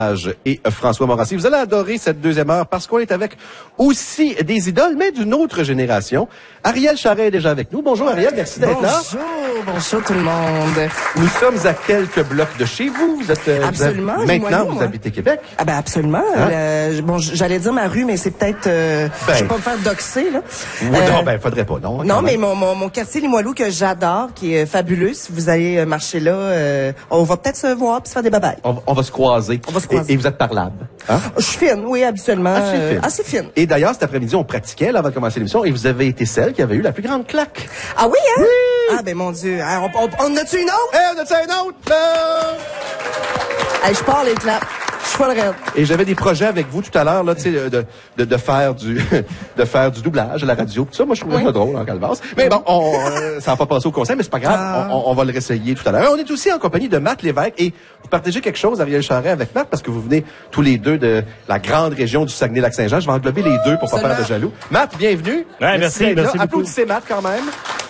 et François Morancy. Vous allez adorer cette deuxième heure parce qu'on est avec aussi des idoles, mais d'une autre génération. Ariel Charret est déjà avec nous. Bonjour Ariel, merci d'être là. Bonjour tout le monde. Nous sommes à quelques blocs de chez vous. Vous êtes absolument. Maintenant, vous habitez Québec. Ah ben absolument. Hein? Bon, j'allais dire ma rue, mais c'est peut-être. Je vais pas me faire doxer là. Non, faudrait pas. Non, mais mon quartier Limoilou que j'adore, qui est fabuleux. Si vous allez marcher là, on va peut-être se voir puis se faire des babayes. On va se croiser. Et vous êtes parlable. Hein? Je suis fine, oui, habituellement. Assez fine. Et d'ailleurs, cet après-midi, on pratiquait là, avant de commencer l'émission, et vous avez été celle qui avait eu la plus grande claque. Ah oui, hein? Oui! Ah ben mon Dieu. On a-tu une autre? On a-tu une autre? Je pars les claps. Je suis pas le rêve. Et j'avais des projets avec vous tout à l'heure, là, tu sais, de faire du doublage à la radio, tout ça. Moi, je trouvais ça drôle, en calvasse. Mais bon, ça va pas passer au conseil, mais c'est pas grave. On va le réessayer tout à l'heure. On est aussi en compagnie de Matt Lévesque et vous partagez quelque chose, Ariel Charret, avec Matt, parce que vous venez tous les deux de la grande région du Saguenay-Lac-Saint-Jean. Je vais englober les deux pour pas faire de jaloux. Matt, bienvenue. Ouais, merci beaucoup. Applaudissez Matt quand même.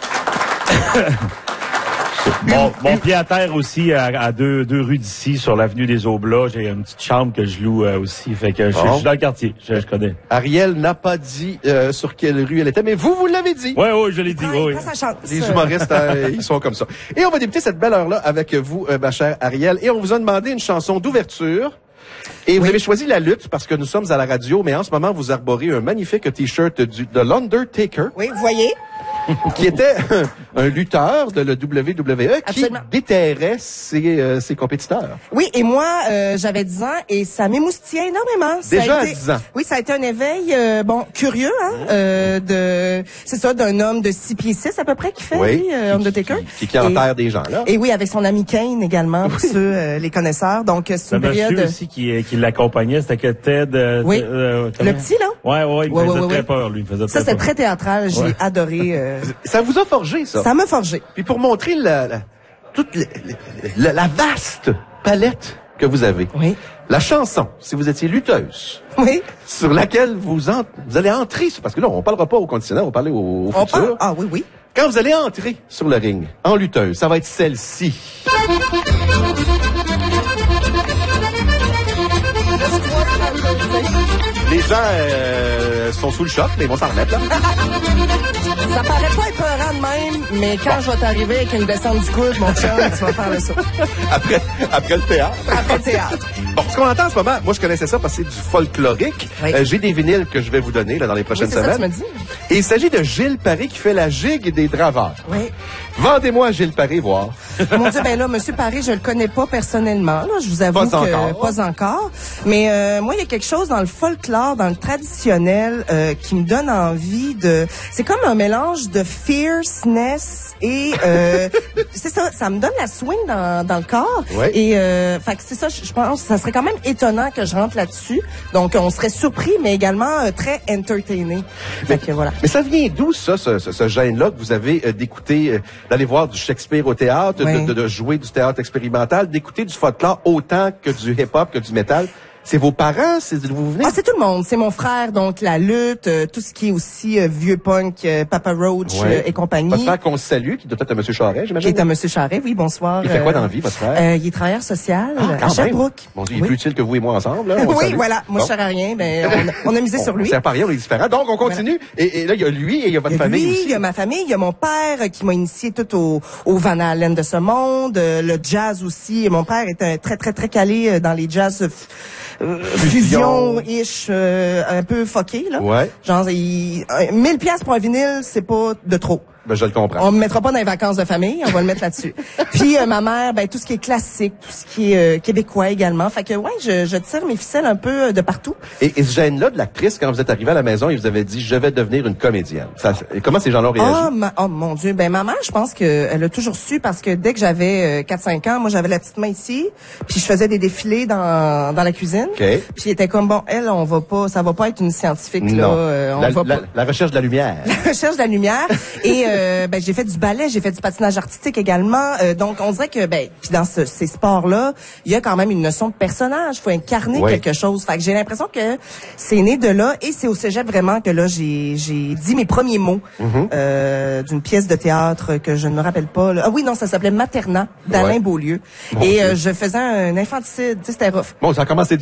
Mon pied à terre aussi, à deux rues d'ici, sur l'avenue des Aublats. J'ai une petite chambre que je loue aussi. Fait que je suis dans le quartier. Je connais. Ariel n'a pas dit sur quelle rue elle était, mais vous l'avez dit. Oui, je l'ai dit. Oui. Les humoristes, ils sont comme ça. Et on va débuter cette belle heure-là avec vous, ma chère Ariel. Et on vous a demandé une chanson d'ouverture. Et vous avez choisi la lutte parce que nous sommes à la radio, mais en ce moment, vous arborez un magnifique t-shirt de l'Undertaker. Oui, vous voyez. Qui était un lutteur de la WWE qui déterrait ses compétiteurs. Oui, et moi, j'avais 10 ans et ça m'émoustillait énormément. Déjà à 10 ans. Oui, ça a été un éveil, curieux, hein, c'est ça, d'un homme de 6 pieds 6 à peu près qui fait, Undertaker. Qui enterre des gens, là. Et oui, avec son ami Kane également, pour ceux, les connaisseurs. Donc, c'est une période... monsieur aussi qui l'accompagnait, c'était que Ted... le petit, là? Ouais, il me faisait très peur, lui. Ça, c'est très théâtral. J'ai adoré... Ça vous a forgé, ça? Ça m'a forgé. Puis pour montrer toute la vaste palette que vous avez. Oui. La chanson, si vous étiez lutteuse. Oui. Sur laquelle vous allez entrer, parce que là, on parlera pas au conditionnel, on va parler au futur. Ah oui. Quand vous allez entrer sur le ring, en lutteuse, ça va être celle-ci. Les gens sont sous le choc, mais ils vont s'en remettre, là. Ça paraît pas épeurant de même, mais quand je vais t'arriver avec une descente du coude, mon chum, tu vas faire le saut. Après le théâtre. Après le théâtre. Bon, ce qu'on entend en ce moment, moi je connaissais ça parce que c'est du folklorique. Oui. J'ai des vinyles que je vais vous donner là, dans les prochaines semaines. Ça, tu me dis. Et il s'agit de Gilles Paré qui fait la gigue des draveurs. Oui. Vendez-moi Gilles Paré, voir. Mon Dieu, ben là, Monsieur Paré, je le connais pas personnellement. Là, je vous avoue pas encore. Mais moi, il y a quelque chose dans le folklore, dans le traditionnel, qui me donne envie de. C'est comme un mélange de fierceness et c'est ça me donne la swing dans le corps. Oui. Et fait que c'est ça, je pense, ça serait quand même étonnant que je rentre là-dessus. Donc, on serait surpris, mais également très entertainé. Fait que voilà. Mais ça vient d'où ça, ce gène-là que vous avez d'écouter, d'aller voir du Shakespeare au théâtre, de jouer du théâtre expérimental, d'écouter du folklore autant que du hip-hop, que du métal? C'est vos parents? C'est d'où vous venez? Ah, c'est tout le monde. C'est mon frère, donc la lutte, tout ce qui est aussi vieux punk, Papa Roach et compagnie. Votre frère qu'on salue, qui doit être un Monsieur Charret, j'imagine? Qui est un Monsieur Charret, oui, bonsoir. Il fait quoi dans la vie, votre frère? Il est travailleur social à Sherbrooke. Bon, il est plus utile que vous et moi ensemble, là. Oui, voilà. Moi, je sers à rien, mais on a misé sur lui. On sert pas à rien, on est différents. Donc, on continue. Voilà. Et là, il y a lui et il y a votre famille aussi. Il y a ma famille, il y a mon père qui m'a initié tout au Van Halen de ce monde, le jazz aussi. Mon père était très, très, très calé dans les jazz fusion-ish, un peu fucké, là. Ouais. Genre, 1000 piastres pour un vinyle, c'est pas de trop. Ben, je le comprends. On me mettra pas dans les vacances de famille, on va le mettre là-dessus. Puis ma mère, tout ce qui est classique, tout ce qui est québécois également. Fait que je tire mes ficelles un peu de partout. Et ce gène-là de l'actrice, quand vous êtes arrivée à la maison et vous avez dit je vais devenir une comédienne. Comment ces gens-là ont réagi? Oh mon Dieu, ma mère, je pense qu'elle a toujours su parce que dès que j'avais 4-5 ans, moi j'avais la petite main ici, puis je faisais des défilés dans la cuisine. Okay. Puis elle était comme ça va pas être une scientifique là, la recherche de la lumière. La recherche de la lumière et j'ai fait du ballet, j'ai fait du patinage artistique également. Donc, on dirait que, puis dans ces sports-là, il y a quand même une notion de personnage. Il faut incarner quelque chose. Fait que j'ai l'impression que c'est né de là et c'est au cégep vraiment que là, j'ai dit mes premiers mots d'une pièce de théâtre que je ne me rappelle pas. Là. Ah oui, non, ça s'appelait Materna d'Alain Beaulieu. Et je faisais un infanticide. Tu sais, c'était rough. Bon, ça a commencé